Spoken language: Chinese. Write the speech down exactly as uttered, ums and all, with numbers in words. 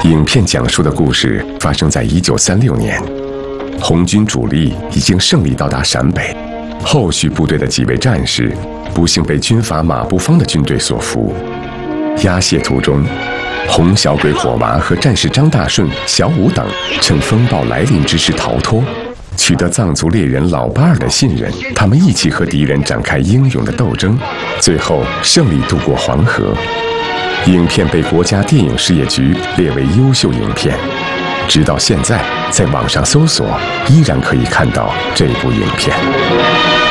影片讲述的故事发生在一九三六年，红军主力已经胜利到达陕北，后续部队的几位战士不幸被军阀马步芳的军队所俘。押解途中，红小鬼火娃和战士张大顺、小武等趁风暴来临之时逃脱，取得藏族猎人老巴尔的信任，他们一起和敌人展开英勇的斗争，最后胜利渡过黄河。影片被国家电影事业局列为优秀影片，直到现在，在网上搜索依然可以看到这部影片。